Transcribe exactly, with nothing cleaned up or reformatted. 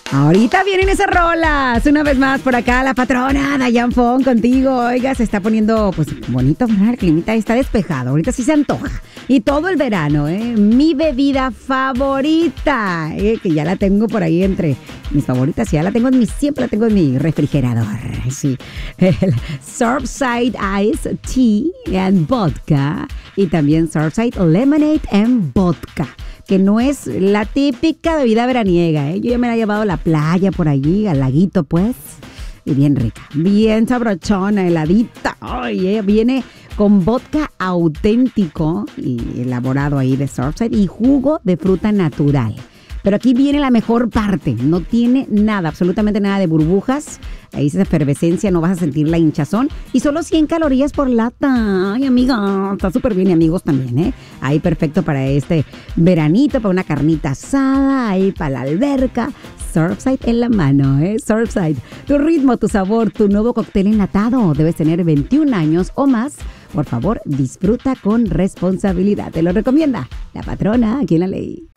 Ahorita vienen esas rolas. Una vez más por acá la patrona Dayan Fon contigo. Oiga, se está poniendo pues bonito, ¿verdad? El climita está despejado. Ahorita sí se antoja. Y todo el verano, ¿eh? Mi bebida favorita, ¿eh? Que ya la tengo por ahí entre mis favoritas. Ya la tengo en mi, siempre la tengo en mi refrigerador. Sí. El Surfside Ice Tea and Vodka. Y también Surfside Lemonade and Vodka, que no es la típica bebida veraniega, ¿eh? Yo ya me la he llevado a la playa por allí, al laguito, pues. Y bien rica, bien sabrochona, heladita. Ay, eh, viene con vodka auténtico y elaborado ahí de Surfside y jugo de fruta natural. Pero aquí viene la mejor parte. No tiene nada, absolutamente nada de burbujas. Ahí esa efervescencia, no vas a sentir la hinchazón. Y solo cien calorías por lata. Ay, amiga, está súper bien. Y amigos también, ¿eh? Ahí perfecto para este veranito, para una carnita asada, ahí para la alberca. Surfside en la mano, ¿eh? Surfside. Tu ritmo, tu sabor, tu nuevo cóctel enlatado. Debes tener veintiún años o más. Por favor, disfruta con responsabilidad. Te lo recomienda la patrona aquí en La Ley.